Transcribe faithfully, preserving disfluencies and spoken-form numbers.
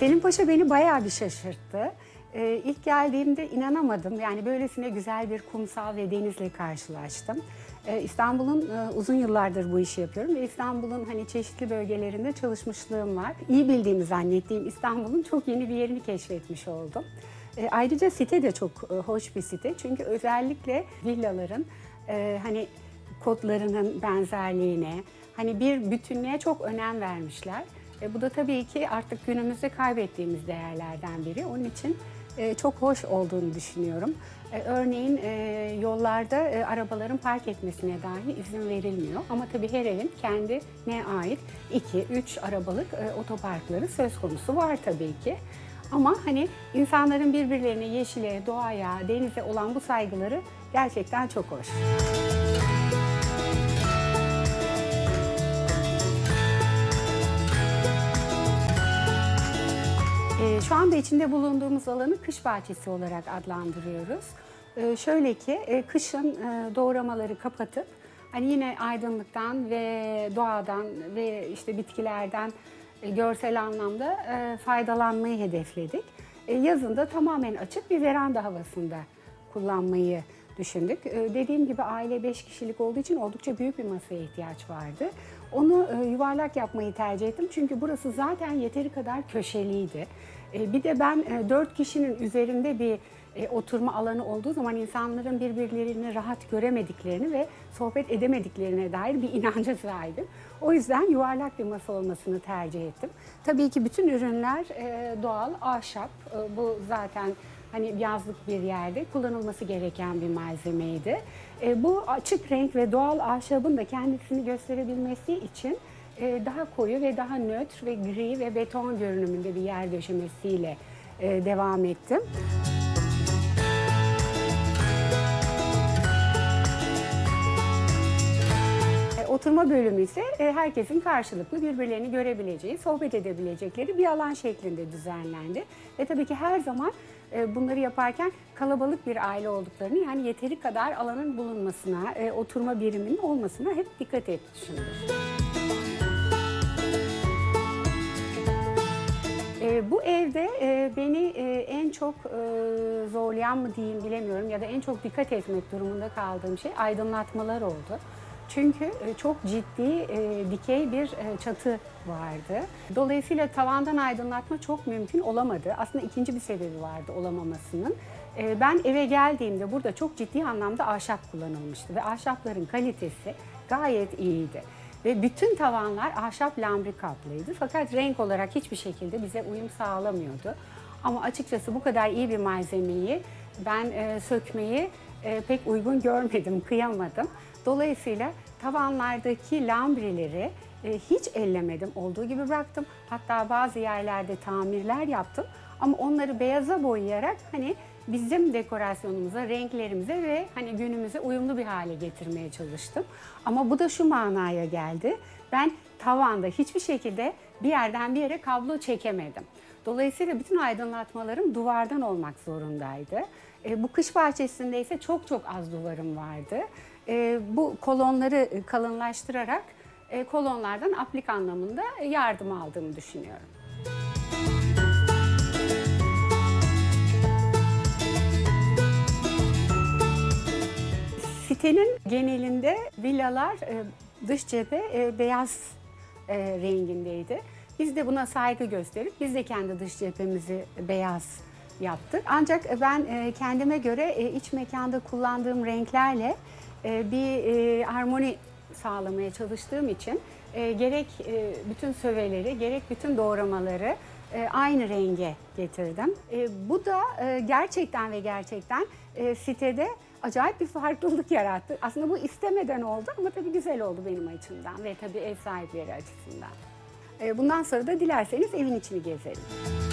Selim Paşa beni bayağı bir şaşırttı. Ee, ilk geldiğimde inanamadım. Yani böylesine güzel bir kumsal ve denizle karşılaştım. Ee, İstanbul'un e, uzun yıllardır bu işi yapıyorum ve İstanbul'un hani çeşitli bölgelerinde çalışmışlığım var. İyi bildiğimi zannettiğim İstanbul'un çok yeni bir yerini keşfetmiş oldum. Ee, ayrıca site de çok e, hoş bir site. Çünkü özellikle villaların e, hani kodlarının benzerliğine, hani bir bütünlüğe çok önem vermişler. E, bu da tabii ki artık günümüzde kaybettiğimiz değerlerden biri. Onun için e, çok hoş olduğunu düşünüyorum. E, örneğin e, yollarda e, arabaların park etmesine dahi izin verilmiyor. Ama tabii her evin kendine ait iki üç arabalık e, otoparkları söz konusu var tabii ki. Ama hani insanların birbirlerine, yeşile, doğaya, denize olan bu saygıları gerçekten çok hoş. Şu anda içinde bulunduğumuz alanı kış bahçesi olarak adlandırıyoruz. Ee, şöyle ki e, kışın e, doğramaları kapatıp hani yine aydınlıktan ve doğadan ve işte bitkilerden e, görsel anlamda e, faydalanmayı hedefledik. E, yazın da tamamen açık bir veranda havasında kullanmayı düşündük. E, dediğim gibi aile beş kişilik olduğu için oldukça büyük bir masaya ihtiyaç vardı. Onu e, yuvarlak yapmayı tercih ettim çünkü burası zaten yeteri kadar köşeliydi. E, bir de ben e, dört kişinin üzerinde bir e, oturma alanı olduğu zaman insanların birbirlerini rahat göremediklerini ve sohbet edemediklerine dair bir inanca sahibim. O yüzden yuvarlak bir masa olmasını tercih ettim. Tabii ki bütün ürünler e, doğal, ahşap. E, bu zaten hani yazlık bir yerde kullanılması gereken bir malzemeydi. E, bu açık renk ve doğal ahşabın da kendisini gösterebilmesi için e, daha koyu ve daha nötr ve gri ve beton görünümünde bir yer döşemesiyle e, devam ettim. Oturma bölümü ise herkesin karşılıklı birbirlerini görebileceği, sohbet edebilecekleri bir alan şeklinde düzenlendi. Ve tabii ki her zaman bunları yaparken kalabalık bir aile olduklarını, yani yeteri kadar alanın bulunmasına, oturma biriminin olmasına hep dikkat etmişimdir. Bu evde beni en çok zorlayan mı diyeyim bilemiyorum ya da en çok dikkat etmek durumunda kaldığım şey aydınlatmalar oldu. Çünkü çok ciddi dikey bir çatı vardı. Dolayısıyla tavandan aydınlatma çok mümkün olamadı. Aslında ikinci bir sebebi vardı olamamasının. Ben eve geldiğimde burada çok ciddi anlamda ahşap kullanılmıştı ve ahşapların kalitesi gayet iyiydi. Ve bütün tavanlar ahşap lambri kaplıydı. Fakat renk olarak hiçbir şekilde bize uyum sağlamıyordu. Ama açıkçası bu kadar iyi bir malzemeyi ben sökmeyi pek uygun görmedim, kıyamadım. Dolayısıyla tavanlardaki lambrileri e, hiç ellemedim, olduğu gibi bıraktım. Hatta bazı yerlerde tamirler yaptım ama onları beyaza boyayarak hani bizim dekorasyonumuza, renklerimize ve hani günümüze uyumlu bir hale getirmeye çalıştım. Ama bu da şu manaya geldi. Ben tavanda hiçbir şekilde bir yerden bir yere kablo çekemedim. Dolayısıyla bütün aydınlatmalarım duvardan olmak zorundaydı. E, bu kış bahçesinde ise çok çok az duvarım vardı. E, bu kolonları kalınlaştırarak e, kolonlardan aplik anlamında yardım aldığımı düşünüyorum. Sitenin genelinde villalar e, dış cephe e, beyaz e, rengindeydi. Biz de buna saygı gösterip biz de kendi dış cephemizi beyaz yaptık. Ancak ben kendime göre iç mekanda kullandığım renklerle bir harmoni sağlamaya çalıştığım için gerek bütün söveleri gerek bütün doğramaları aynı renge getirdim. Bu da gerçekten ve gerçekten sitede acayip bir farklılık yarattı. Aslında bu istemeden oldu ama tabii güzel oldu benim açımdan ve tabii ev sahipleri açısından. Bundan sonra da dilerseniz evin içini gezelim.